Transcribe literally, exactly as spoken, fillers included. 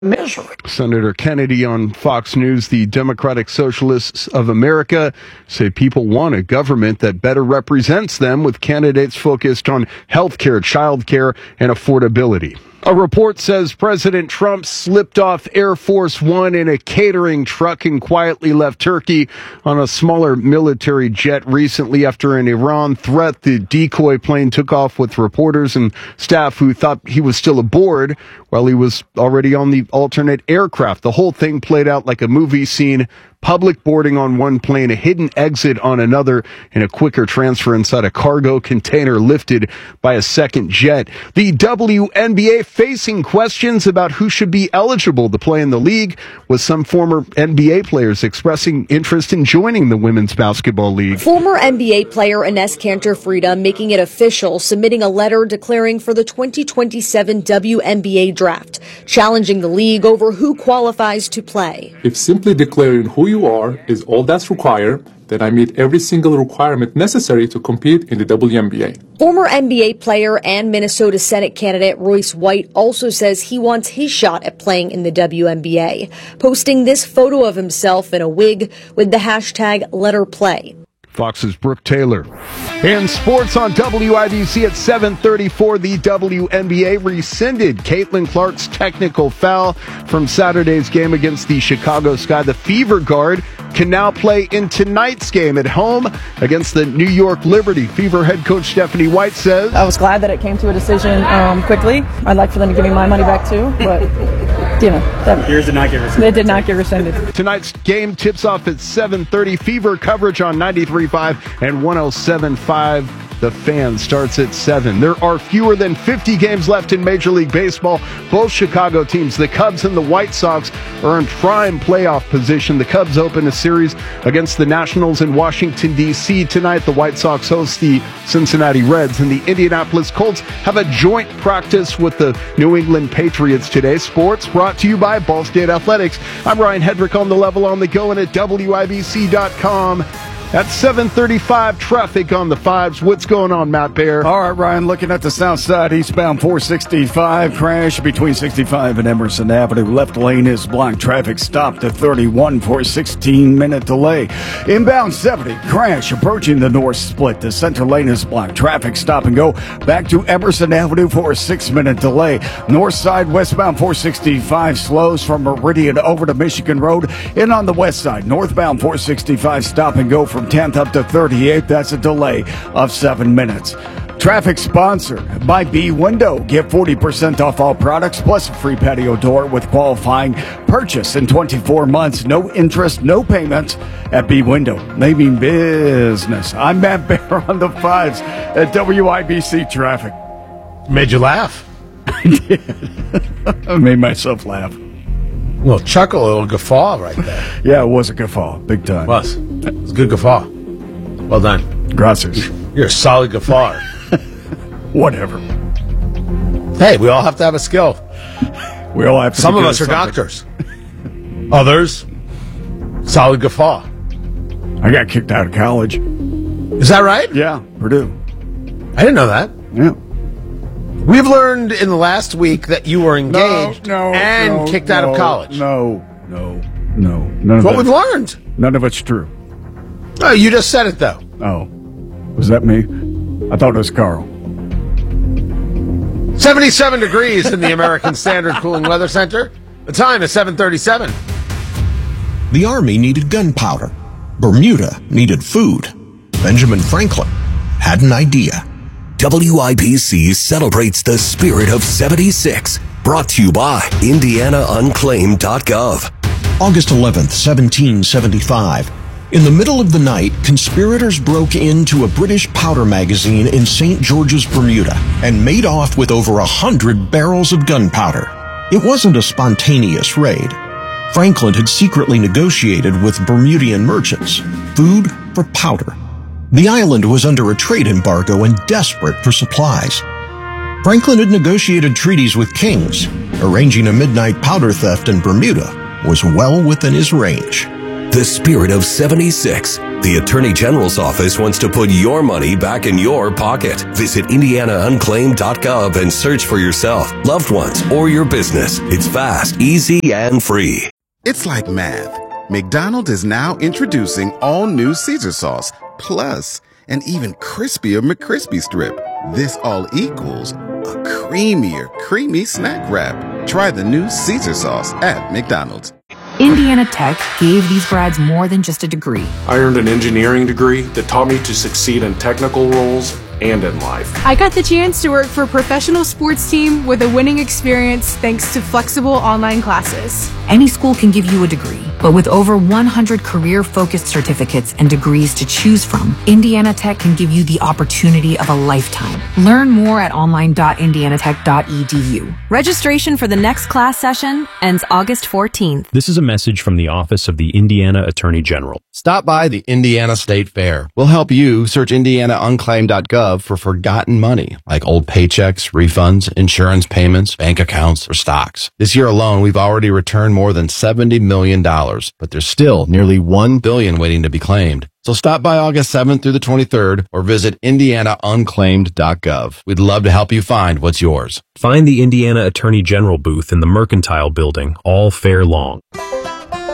misery. Senator Kennedy on Fox News, the Democratic Socialists of America say people want a government that better represents them, with candidates focused on health care, child care, and affordability. A report says President Trump slipped off Air Force One in a catering truck and quietly left Turkey on a smaller military jet recently after an Iran threat. The decoy plane took off with reporters and staff who thought he was still aboard while he was already on the alternate aircraft. The whole thing played out like a movie scene. Public boarding on one plane, a hidden exit on another, and a quicker transfer inside a cargo container lifted by a second jet. The W N B A facing questions about who should be eligible to play in the league, with some former N B A players expressing interest in joining the Women's Basketball League. Former N B A player Ines Kanter-Frida making it official, submitting a letter declaring for the twenty twenty-seven W N B A draft, challenging the league over who qualifies to play. If simply declaring who you are is all that's required, then I meet every single requirement necessary to compete in the W N B A. Former N B A player and Minnesota Senate candidate Royce White also says he wants his shot at playing in the W N B A, posting this photo of himself in a wig with the hashtag Let Her Play. Fox's Brooke Taylor. In sports on W I B C at seven thirty-four, the W N B A rescinded Caitlin Clark's technical foul from Saturday's game against the Chicago Sky. The Fever guard can now play in tonight's game at home against the New York Liberty. Fever head coach Stephanie White says, I was glad that it came to a decision um, quickly. I'd like for them to give me my money back too, but you know, that, Yours did not get rescinded. It did not get rescinded. Tonight's game tips off at seven thirty. Fever coverage on ninety-three point five and one oh seven point five. The Fan starts at seven. There are fewer than fifty games left in Major League Baseball. Both Chicago teams, the Cubs and the White Sox, are in prime playoff position. The Cubs open a series against the Nationals in Washington, D C tonight. The White Sox host the Cincinnati Reds, and the Indianapolis Colts have a joint practice with the New England Patriots today. Sports brought to you by Ball State Athletics. I'm Ryan Hedrick on the level on the go and at W I B C dot com. At seven thirty-five, traffic on the fives. What's going on, Matt Bear? All right, Ryan, looking at the south side, eastbound four sixty-five, crash between sixty-five and Emerson Avenue. Left lane is blocked. Traffic stopped at thirty-one for a sixteen-minute delay. Inbound seventy, crash approaching the north split. The center lane is blocked. Traffic stop and go back to Emerson Avenue for a six-minute delay. North side, westbound four sixty-five, slows from Meridian over to Michigan Road. And on the west side, northbound four sixty-five, stop and go from tenth up to thirty-eighth. That's a delay of seven minutes. Traffic sponsored by B Window. Get forty percent off all products plus a free patio door with qualifying purchase in twenty-four months. No interest, no payments at B Window. Naming business. I'm Matt Bear on the fives at W I B C Traffic. Made you laugh. I did. I made myself laugh. A little chuckle, a little guffaw right there. Yeah, it was a guffaw. Big time. It was. It was a good guffaw. Well done. Gracias. You're a solid guffaw. Whatever. Hey, we all have to have a skill. We all have to. Some of us are doctors. Others, solid guffaw. I got kicked out of college. Is that right? Yeah, Purdue. I didn't know that. Yeah. We've learned in the last week that you were engaged no, no, and no, kicked no, out of college. No, no, no. None That's of what that. we've learned. None of it's true. Oh, you just said it, though. Oh. Was that me? I thought it was Carl. seventy-seven degrees in the American Standard Cooling Weather Center. The time is seven thirty-seven. The Army needed gunpowder. Bermuda needed food. Benjamin Franklin had an idea. W I B C celebrates the spirit of seventy-six. Brought to you by Indiana Unclaimed dot gov. August eleventh, seventeen seventy-five. In the middle of the night, conspirators broke into a British powder magazine in Saint George's, Bermuda, and made off with over a hundred barrels of gunpowder. It wasn't a spontaneous raid. Franklin had secretly negotiated with Bermudian merchants food for powder. The island was under a trade embargo and desperate for supplies. Franklin had negotiated treaties with kings. Arranging a midnight powder theft in Bermuda was well within his range. The spirit of seventy-six. The Attorney General's office wants to put your money back in your pocket. Visit indiana unclaimed dot gov and search for yourself, loved ones, or your business. It's fast, easy, and free. It's like math. McDonald's is now introducing all new Caesar sauce, plus an even crispier McCrispy strip. This all equals a creamier, creamy snack wrap. Try the new Caesar sauce at McDonald's. Indiana Tech gave these grads more than just a degree. I earned an engineering degree that taught me to succeed in technical roles and in life. I got the chance to work for a professional sports team with a winning experience thanks to flexible online classes. Any school can give you a degree, but with over one hundred career-focused certificates and degrees to choose from, Indiana Tech can give you the opportunity of a lifetime. Learn more at online dot indiana tech dot e d u. Registration for the next class session ends August fourteenth. This is a message from the Office of the Indiana Attorney General. Stop by the Indiana State Fair. We'll help you search indiana unclaimed dot gov for forgotten money, like old paychecks, refunds, insurance payments, bank accounts, or stocks. This year alone, we've already returned more than seventy million dollars, but there's still nearly one billion dollars waiting to be claimed. So stop by August seventh through the twenty-third or visit indiana unclaimed dot gov. We'd love to help you find what's yours. Find the Indiana Attorney General booth in the Mercantile Building all fair long.